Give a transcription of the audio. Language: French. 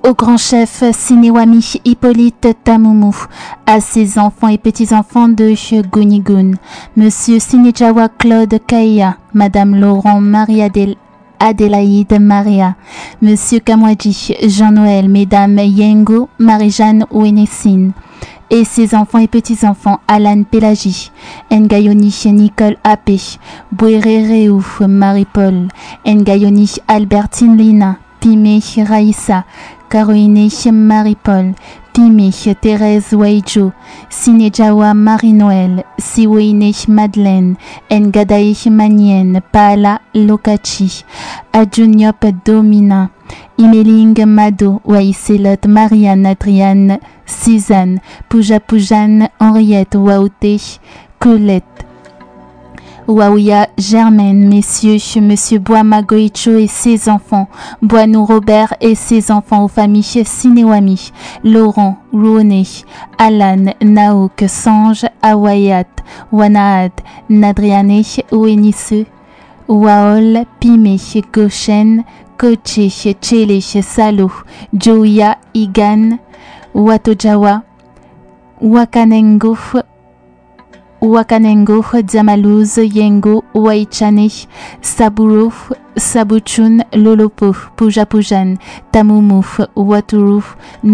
au grand chef Sinewami Hippolyte Tamoumou, à ses enfants et petits-enfants de Gunigun, Monsieur Sinejawa Claude Kaia, Madame Laurent Adélaïde Maria, Monsieur Kamwadji Jean-Noël, Mesdames Yengo, Marie-Jeanne Ouenessine, et ses enfants et petits-enfants Alan Pélagie, Ngayoni Nicole Apé, Bouéré Marie-Paul, Ngayoni Albertine Lina, Pimé Raïssa, Caroline Marie-Paul, Pimé Thérèse Weijo, Sinejawa Marie-Noël, Siwéine Madeleine, Ngadaï Manienne, Paala Lokachi, Adjuniop Domina, Imeling Mado, Waiselot Marianne Adriane, Suzanne, Pouja Henriette, Waouté, Colette, Waouya Germaine, Monsieur Boama Goicho et ses enfants, Boinou Robert et ses enfants aux familles Sinewami, Laurent, Rouné, Alan, Naouk, Sange, Awayat, Wanaad, Nadriane, Ouenisse, Waol, Pimé, Goshen, Koche, Tchele, Salo, Joya, Igan, Watojawa, Wakanengo, Dzamalouz, Yengo, Waichane, Saburo, Sabuchun, Lolopo, Pujapujan, Tamumu, Waturu,